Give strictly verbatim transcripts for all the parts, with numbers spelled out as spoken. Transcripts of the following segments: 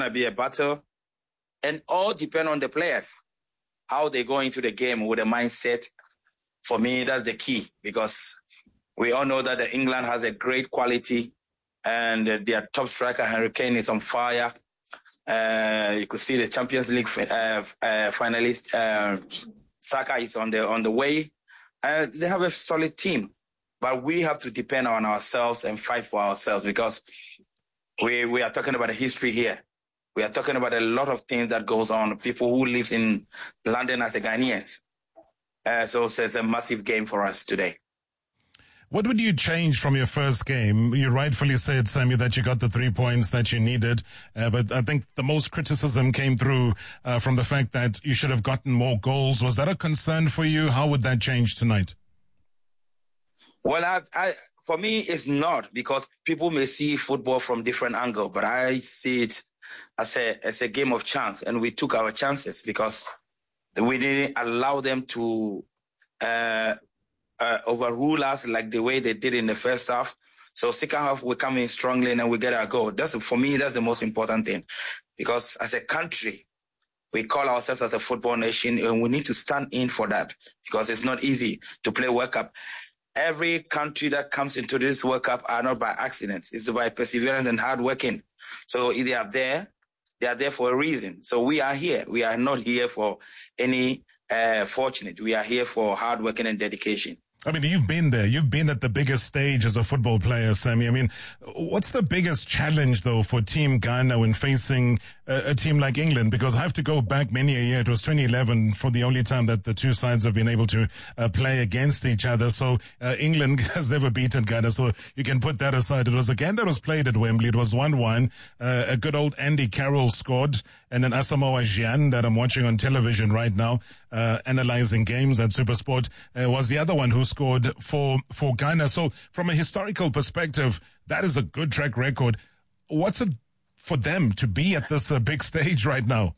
to be a battle, and all depend on the players, how they go into the game with a mindset. For me, that's the key, because we all know that the England has a great quality, and uh, their top striker, Harry Kane, is on fire. Uh, you could see the Champions League uh, uh, finalist, uh, Saka, is on the on the way. Uh, they have a solid team, but we have to depend on ourselves and fight for ourselves, because we we are talking about a history here. We are talking about a lot of things that goes on. People who live in London as a Ghanaians. Uh, so it's a massive game for us today. What would you change from your first game? You rightfully said, Sammy, that you got the three points that you needed, uh, but I think the most criticism came through uh, from the fact that you should have gotten more goals. Was that a concern for you? How would that change tonight? Well, I, I, for me, it's not, because people may see football from different angle, but I see it as a as a game of chance, and we took our chances because we didn't allow them to uh, uh, overrule us like the way they did in the first half. So second half, we come in strongly and then we get our goal. That's, for me, that's the most important thing, because as a country, we call ourselves as a football nation, and we need to stand in for that, because it's not easy to play World Cup. Every country that comes into this World Cup are not by accident. It's by perseverance and hard working. So if they are there, they are there for a reason. So we are here. We are not here for any uh, fortunate. We are here for hard working and dedication. I mean, you've been there. You've been at the biggest stage as a football player, Sammy. I mean, what's the biggest challenge, though, for Team Ghana when facing a, a team like England? Because I have to go back many a year. It was twenty eleven for the only time that the two sides have been able to uh, play against each other. So uh, England has never beaten Ghana, so you can put that aside. It was a game that was played at Wembley. It was one one. Uh, a good old Andy Carroll scored, and then Asamoah Gyan, that I'm watching on television right now, uh, analyzing games at SuperSport, uh, was the other one who scored for, for Ghana. So from a historical perspective, that is a good track record. What's it for them to be at this uh, big stage right now?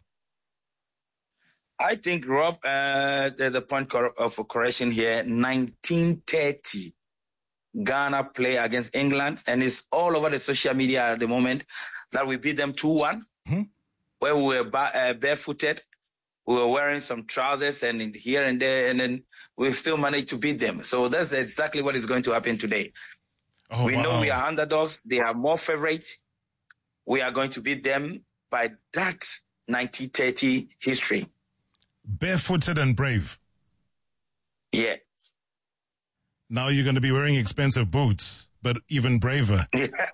I think, Rob, uh, there's a point of correction here. nineteen thirty, Ghana play against England, and it's all over the social media at the moment that we beat them two one, hmm? where we were ba- uh, barefooted. We were wearing some trousers and in here and there, and then we still managed to beat them. So that's exactly what is going to happen today. Oh, we wow. know we are underdogs. They are more favorite. We are going to beat them by that nineteen thirty history. Barefooted and brave. Yeah. Now you're going to be wearing expensive boots, but even braver.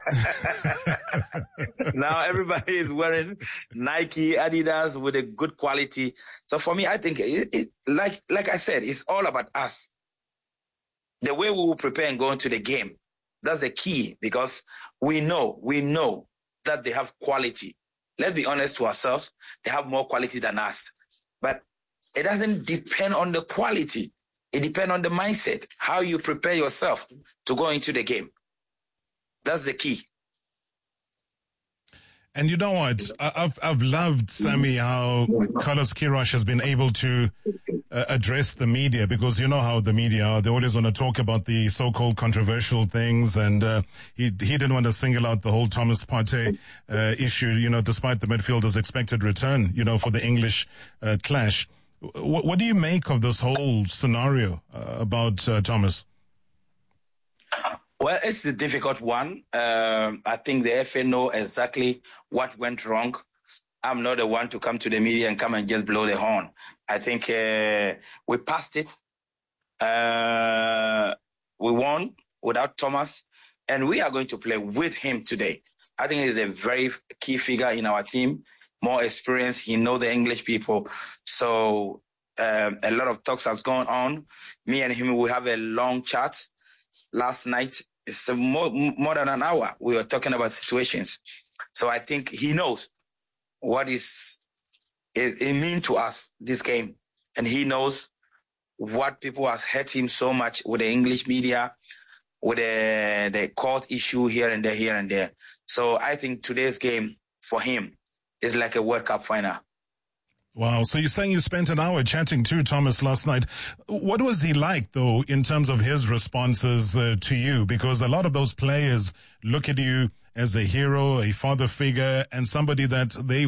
Now everybody is wearing Nike, Adidas with a good quality. So for me, I think, it, it, like like I said, it's all about us. The way we will prepare and go into the game, that's the key, because we know, we know that they have quality. Let's be honest to ourselves, they have more quality than us. But it doesn't depend on the quality. It depends on the mindset, how you prepare yourself to go into the game. That's the key. And you know what? I've I've loved, Sammy, how Carlos Queiroz has been able to uh, address the media, because you know how the media are. They always want to talk about the so-called controversial things, and uh, he he didn't want to single out the whole Thomas Partey uh, issue, you know, despite the midfielder's expected return, you know, for the English uh, clash. What, what do you make of this whole scenario uh, about uh, Thomas? Well, it's a difficult one. Uh, I think the F A know exactly what went wrong. I'm not the one to come to the media and come and just blow the horn. I think uh, we passed it. Uh, we won without Thomas, and we are going to play with him today. I think he's a very key figure in our team. More experience. He knows the English people. So um, a lot of talks has gone on. Me and him, we have a long chat. Last night, it's more, more than an hour. We were talking about situations. So I think he knows what is it, it means to us, this game. And he knows what people has hurt him so much with the English media, with the, the court issue here and there, here and there. So I think today's game for him is like a World Cup final. Wow. So you're saying you spent an hour chatting to Thomas last night. What was he like, though, in terms of his responses uh, to you? Because a lot of those players look at you as a hero, a father figure, and somebody that they